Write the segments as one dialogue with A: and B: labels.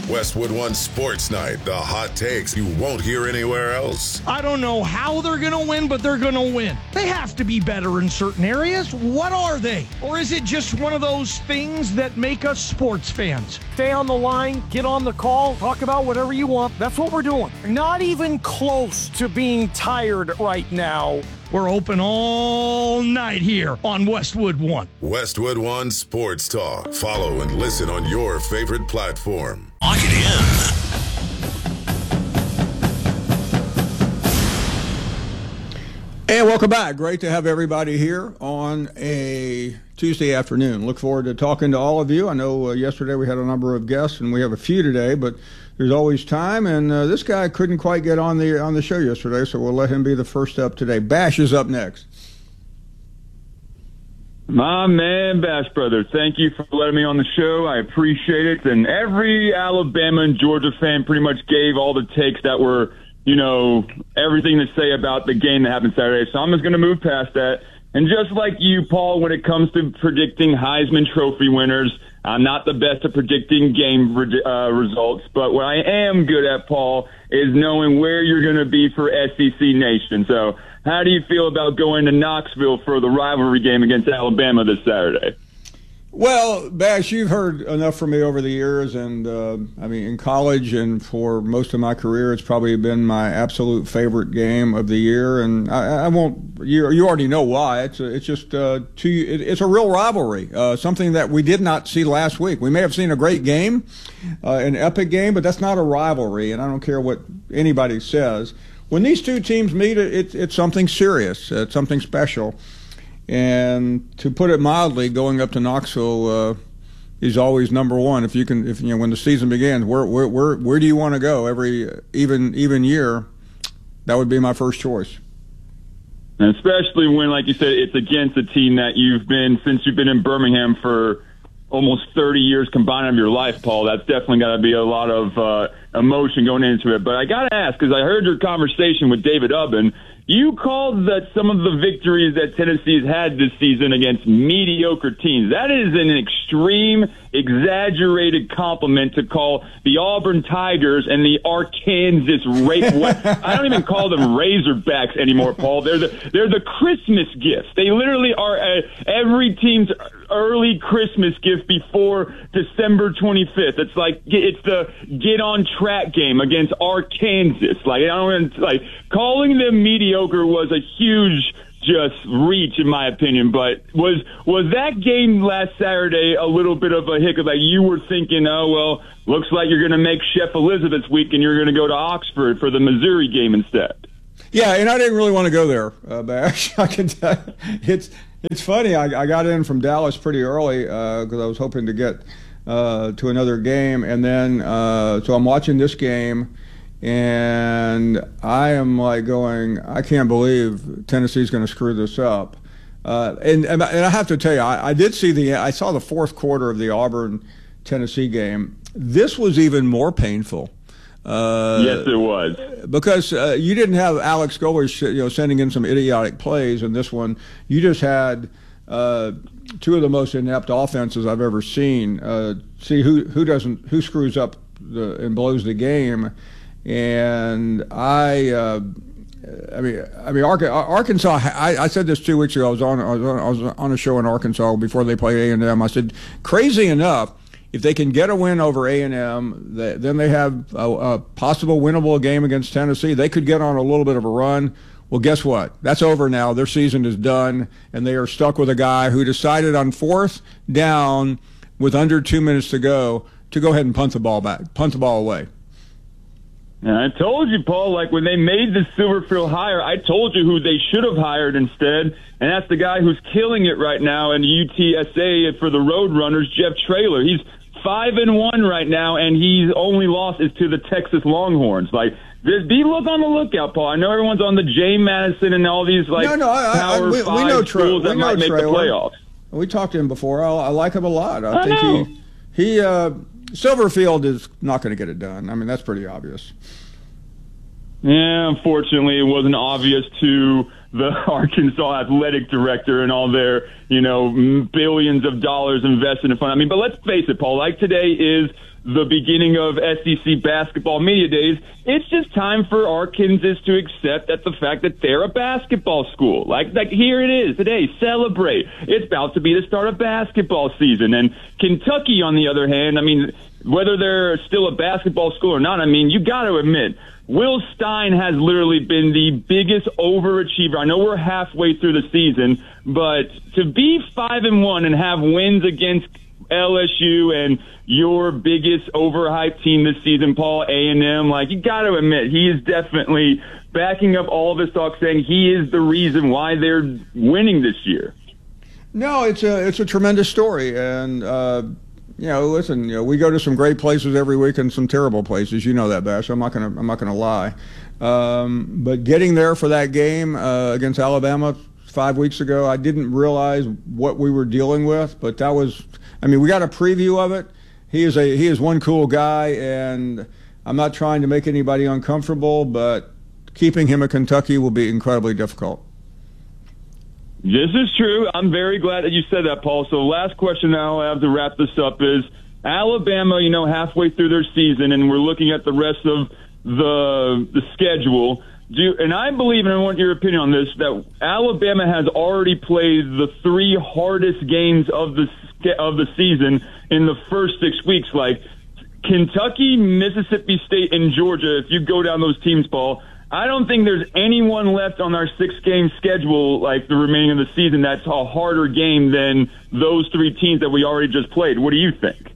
A: Westwood One Sports Night, the hot takes you won't hear anywhere else.
B: I don't know how they're going to win, but they're going to win. They have to be better in certain areas. What are they? Or is it just one of those things that make us sports fans?
C: Stay on the line, get on the call, talk about whatever you want. That's what we're doing. Not even close to being tired right now.
B: We're open all night here on Westwood One.
A: Westwood One Sports Talk. Follow and listen on your favorite platform.
D: Lock it in.
E: And welcome back. Great to have everybody here on a Tuesday afternoon. Look forward to talking to all of you. I know yesterday we had a number of guests, and we have a few today, but there's always time. And this guy couldn't quite get on the show yesterday, so we'll let him be the first up today. Bash is up next.
F: My man, Bash Brother, thank you for letting me on the show. I appreciate it. And every Alabama and Georgia fan pretty much gave all the takes that were, everything to say about the game that happened Saturday. So I'm just going to move past that. And just like you, Paul, when it comes to predicting Heisman Trophy winners, I'm not the best at predicting game results. But what I am good at, Paul, is knowing where you're going to be for SEC Nation. So how do you feel about going to Knoxville for the rivalry game against Alabama this Saturday?
E: Well, Bash, you've heard enough from me over the years, and in college and for most of my career, it's probably been my absolute favorite game of the year. And I won't. You already know why. It's just it's a real rivalry, something that we did not see last week. We may have seen a great game, an epic game, but that's not a rivalry. And I don't care what anybody says. When these two teams meet, it's something serious. It's something special. And to put it mildly, going up to Knoxville is always number one. If when the season begins, where do you want to go? Every even year, that would be my first choice.
F: And especially when, like you said, it's against a team that since you've been in Birmingham for almost 30 years combined of your life, Paul. That's definitely got to be a lot of emotion going into it. But I got to ask, because I heard your conversation with David Ubben. You called that some of the victories that Tennessee has had this season against mediocre teams. That is an extreme, exaggerated compliment to call the Auburn Tigers and the Arkansas I don't even call them Razorbacks anymore, Paul. They're the Christmas gifts. They literally are every team's early Christmas gift before December 25th. It's like it's the get on track game against Arkansas. Calling them mediocre was a huge just reach, in my opinion. But was that game last Saturday a little bit of a hiccup? Like you were thinking, oh well, looks like you're going to make Chef Elizabeth's week and you're going to go to Oxford for the Missouri game instead.
E: Yeah, and I didn't really want to go there, Bash. I can tell you. It's funny. I got in from Dallas pretty early because I was hoping to get to another game, and then so I'm watching this game, and I am like going, I can't believe Tennessee's going to screw this up. And I have to tell you, I saw the fourth quarter of the Auburn-Tennessee game. This was even more painful.
F: Yes, it was.
E: Because you didn't have Alex Golesh, sending in some idiotic plays in this one. You just had two of the most inept offenses I've ever seen. See who screws up and blows the game. And Arkansas. I said this 2 weeks ago. I was on a show in Arkansas before they played A&M. I said, crazy enough, if they can get a win over A&M, then they have a possible winnable game against Tennessee. They could get on a little bit of a run. Well, guess what? That's over now. Their season is done, and they are stuck with a guy who decided on fourth down with under 2 minutes to go ahead and punt the ball away.
F: And I told you, Paul, like when they made the Silverfield hire, I told you who they should have hired instead, and that's the guy who's killing it right now in UTSA for the Roadrunners, Jeff Traylor. He's 5-1 right now, and his only loss is to the Texas Longhorns. Like, be look on the lookout, Paul. I know everyone's on the J. Madison and all these Power 5 schools that might make the playoffs.
E: We talked to him before. I like him a lot. I think he Silverfield is not going to get it done. I mean, that's pretty obvious.
F: Yeah, unfortunately, it wasn't obvious to the Arkansas athletic director and all their, billions of dollars invested in fun. I mean, but let's face it, Paul, like today is the beginning of SEC basketball media days. It's just time for Arkansas to accept that the fact that they're a basketball school. Like here it is today. Celebrate. It's about to be the start of basketball season. And Kentucky, on the other hand, I mean, whether they're still a basketball school or not, I mean, you got to admit, Will Stein has literally been the biggest overachiever. I know we're halfway through the season, but to be 5-1 and have wins against LSU and your biggest overhyped team this season, Paul, A&M, like, you got to admit, he is definitely backing up all of his talk, saying he is the reason why they're winning this year.
E: No, it's a tremendous story, and listen, we go to some great places every week and some terrible places. You know that, Bash. I'm not gonna lie. But getting there for that game against Alabama 5 weeks ago, I didn't realize what we were dealing with. But that was, I mean, we got a preview of it. He is one cool guy, and I'm not trying to make anybody uncomfortable, but keeping him at Kentucky will be incredibly difficult.
F: This is true. I'm very glad that you said that, Paul. So last question now I have to wrap this up is Alabama, halfway through their season, and we're looking at the rest of the schedule. And I believe, and I want your opinion on this, that Alabama has already played the 3 hardest games of the season in the first 6 weeks. Like Kentucky, Mississippi State, and Georgia, if you go down those teams, Paul, I don't think there's anyone left on our 6-game schedule, like the remaining of the season, that's a harder game than those 3 teams that we already just played. What do you think?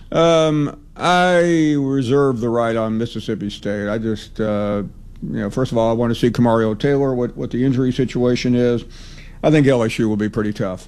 E: I reserve the right on Mississippi State. I just, first of all, I want to see Kamario Taylor, what the injury situation is. I think LSU will be pretty tough.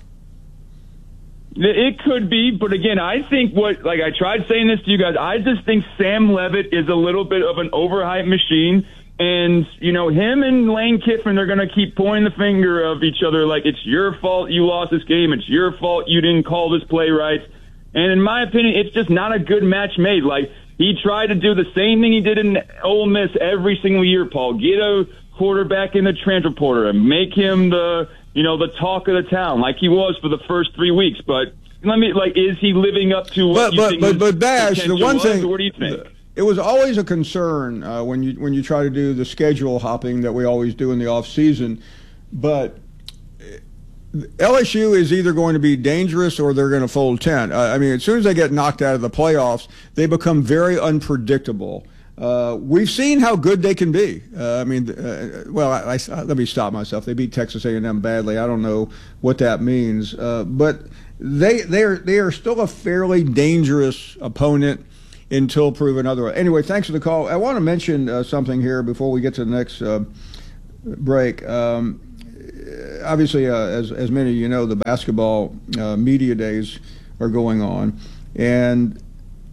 F: It could be, but again, I think I tried saying this to you guys, I just think Sam Leavitt is a little bit of an overhyped machine. And, him and Lane Kiffin are going to keep pointing the finger of each other like it's your fault you lost this game. It's your fault you didn't call this play right. And in my opinion, it's just not a good match made. Like, he tried to do the same thing he did in Ole Miss every single year, Paul. Get a quarterback in the transfer portal and make him the talk of the town like he was for the first 3 weeks. But is he living up to what you think? But Bash, the one thing, what do you think?
E: It was always a concern when you try to do the schedule hopping that we always do in the off season, but LSU is either going to be dangerous or they're going to fold tent. As soon as they get knocked out of the playoffs, they become very unpredictable. We've seen how good they can be. Let me stop myself. They beat Texas A&M badly. I don't know what that means, but they are still a fairly dangerous opponent until proven otherwise. Anyway, thanks for the call. I want to mention something here before we get to the next break. Obviously, as many of you know, the basketball media days are going on, and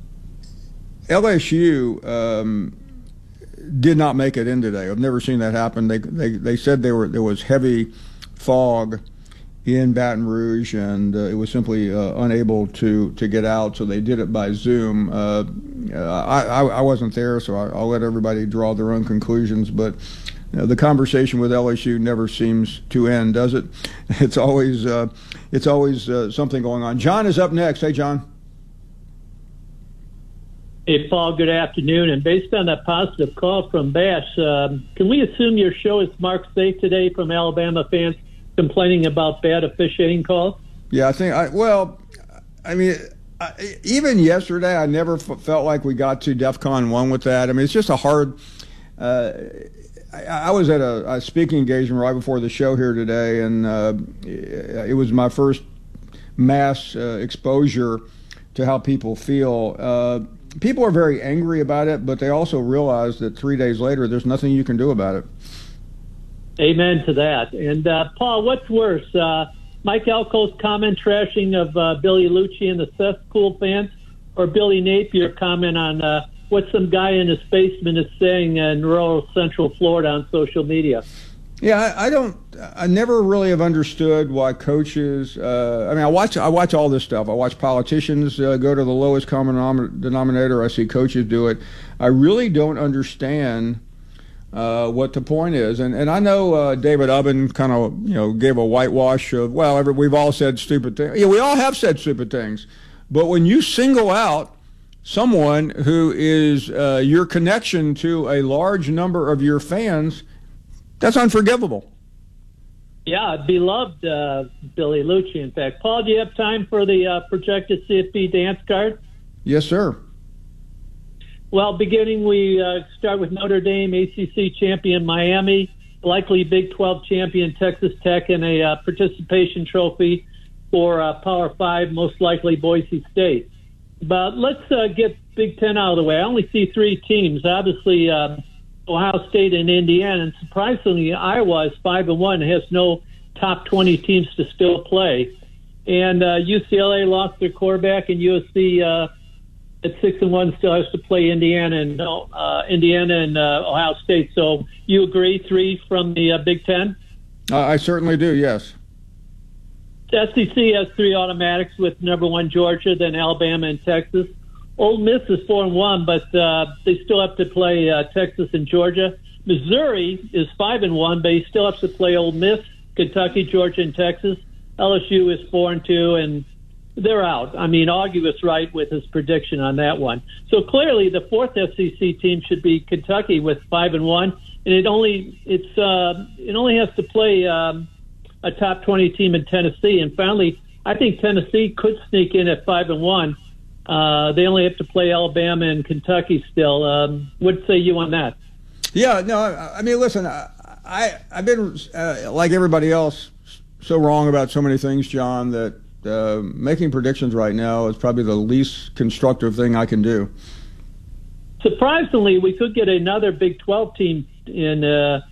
E: LSU did not make it in today. I've never seen that happen. They said there was heavy fog in Baton Rouge, and it was simply unable to get out, so they did it by Zoom. I wasn't there, so I'll let everybody draw their own conclusions, but the conversation with LSU never seems to end, does it? It's always something going on. John is up next. Hey, John.
D: Hey, Paul, good afternoon. And based on that positive call from Bash, can we assume your show is marked safe today from Alabama fans complaining about bad officiating calls?
E: Yeah, I think even yesterday, I never felt like we got to DEFCON 1 with that. It's just a hard. I was at a speaking engagement right before the show here today, and it was my first mass exposure to how people feel. People are very angry about it, but they also realize that 3 days later, there's nothing you can do about it.
D: Amen to that. And, Paul, what's worse, Mike Elko's comment trashing of Billy Lucci and the cesspool fans, or Billy Napier comment on what some guy in his basement is saying in rural Central Florida on social media?
E: Yeah, I never really have understood why coaches. I watch all this stuff. I watch politicians go to the lowest common denominator. I see coaches do it. I really don't understand what the point is. And I know David Ubben kind of gave a whitewash of we've all said stupid things. Yeah, we all have said stupid things. But when you single out someone who is your connection to a large number of your fans, that's unforgivable.
D: Yeah, beloved Billy Lucci, in fact. Paul, do you have time for the projected CFP dance card?
E: Yes, sir.
D: Well, beginning, we start with Notre Dame, ACC champion Miami, likely Big 12 champion Texas Tech, and a participation trophy for Power 5, most likely Boise State. But let's get Big 10 out of the way. I only see 3 teams. Obviously, Ohio State and Indiana, and surprisingly, Iowa is 5-1, has no top 20 teams to still play. And UCLA lost their quarterback, and USC at 6-1 still has to play Indiana and Ohio State. So you agree, 3 from the Big 10?
E: I certainly do, yes.
D: The SEC has 3 automatics with number 1 Georgia, then Alabama and Texas. Ole Miss is 4-1, but they still have to play Texas and Georgia. Missouri is 5-1, but you still have to play Ole Miss, Kentucky, Georgia, and Texas. LSU is 4-2, and they're out. I mean, Augie was right with his prediction on that one. So clearly, the 4th SEC team should be Kentucky with 5-1, and it only has to play a top 20 team in Tennessee. And finally, I think Tennessee could sneak in at 5-1. They only have to play Alabama and Kentucky still. What say you on that?
E: Yeah, no, I mean, listen, I've been, like everybody else, so wrong about so many things, John, that making predictions right now is probably the least constructive thing I can do.
D: Surprisingly, we could get another Big 12 team in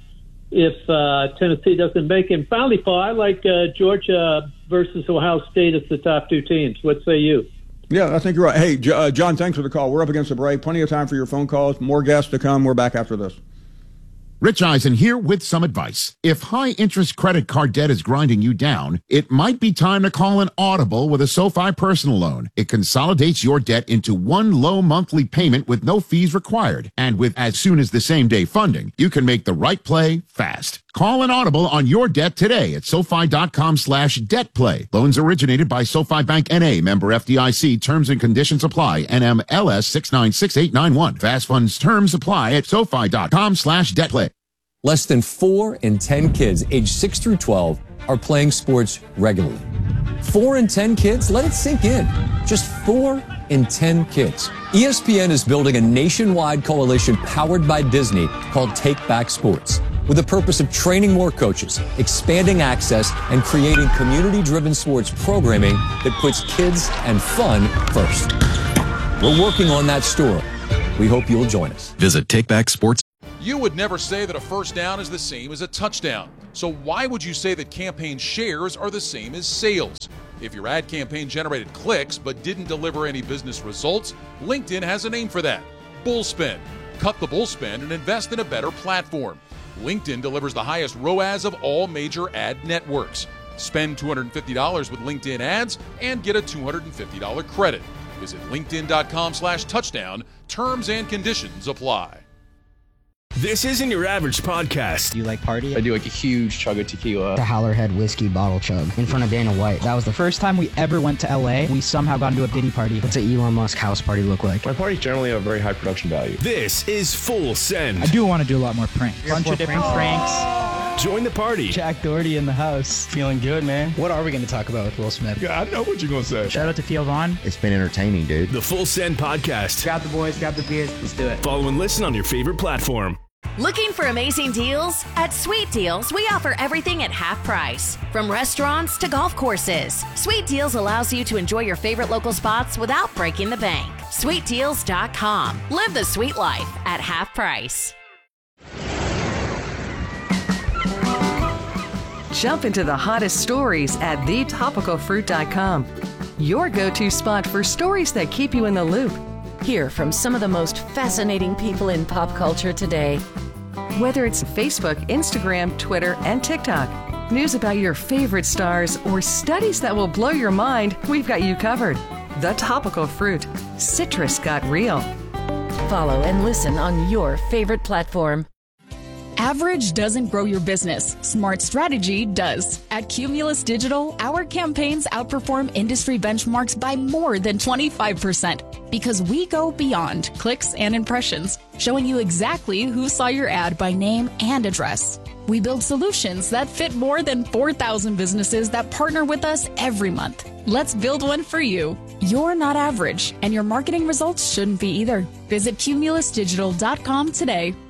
D: if Tennessee doesn't make it. And finally, Paul, I like Georgia versus Ohio State as the top 2 teams. What say you?
E: Yeah, I think you're right. Hey, John, thanks for the call. We're up against the break. Plenty of time for your phone calls. More guests to come. We're back after this.
G: Rich Eisen here with some advice. If high-interest credit card debt is grinding you down, it might be time to call an Audible with a SoFi personal loan. It consolidates your debt into one low monthly payment with no fees required. And with as soon as the same-day funding, you can make the right play fast. Call an Audible on your debt today at SoFi.com/debtplay. Loans originated by SoFi Bank N.A., member FDIC. Terms and conditions apply. NMLS 696891. Fast funds terms apply at SoFi.com/debtplay.
H: Less than 4 in 10 kids aged 6 through 12 are playing sports regularly. 4 in 10 kids? Let it sink in. Just 4 in 10 kids. ESPN is building a nationwide coalition powered by Disney called Take Back Sports, with the purpose of training more coaches, expanding access, and creating community-driven sports programming that puts kids and fun first. We're working on that story. We hope you'll join us.
I: Visit TakeBackSports.
J: You would never say that a first down is the same as a touchdown. So why would you say that campaign shares are the same as sales? If your ad campaign generated clicks but didn't deliver any business results, LinkedIn has a name for that: Bullspend. Cut the bullspend and invest in a better platform. LinkedIn delivers the highest ROAS of all major ad networks. Spend $250 with LinkedIn ads and get a $250 credit. Visit linkedin.com/touchdown. Terms and conditions apply.
K: This isn't your average podcast.
L: Do you like party?
M: I do like a huge chug of tequila.
L: The Howlerhead whiskey bottle chug in front of Dana White. That was the first time we ever went to LA. We somehow got into a Diddy party. What's an Elon Musk house party look like?
K: My parties generally have a very high production value. This is Full Send.
L: I do want to do a lot more pranks. Bunch of different pranks.
K: Join the party.
L: Jack Doherty in the house. Feeling good, man. What are we going to talk about with Will Smith?
K: Yeah, I know what you're going to say.
L: Shout out to Theo Vaughn.
I: It's been entertaining, dude.
K: The Full Send podcast.
L: Grab the boys, grab the beers. Let's do it.
K: Follow and listen on your favorite platform.
N: Looking for amazing deals? At Sweet Deals, we offer everything at half price. From restaurants to golf courses, Sweet Deals allows you to enjoy your favorite local spots without breaking the bank. SweetDeals.com. Live the sweet life at half price.
O: Jump into the hottest stories at thetopicalfruit.com. Your go-to spot for stories that keep you in the loop.
P: Hear from some of the most fascinating people in pop culture today.
O: Whether it's Facebook, Instagram, Twitter, and TikTok, news about your favorite stars, or studies that will blow your mind, we've got you covered. The Topical Fruit. Citrus got real.
P: Follow and listen on your favorite platform.
Q: Average doesn't grow your business. Smart strategy does. At Cumulus Digital, our campaigns outperform industry benchmarks by more than 25% because we go beyond clicks and impressions, showing you exactly who saw your ad by name and address. We build solutions that fit more than 4,000 businesses that partner with us every month. Let's build one for you. You're not average, and your marketing results shouldn't be either. Visit cumulusdigital.com today.